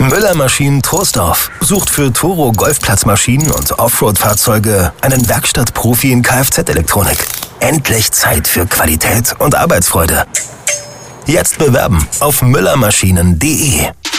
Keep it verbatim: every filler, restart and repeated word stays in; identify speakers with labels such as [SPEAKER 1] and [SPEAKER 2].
[SPEAKER 1] Müller Maschinen Troisdorf sucht für Toro Golfplatzmaschinen und Offroad-Fahrzeuge einen Werkstattprofi in Kfz-Elektronik. Endlich Zeit für Qualität und Arbeitsfreude. Jetzt bewerben auf müller maschinen punkt de.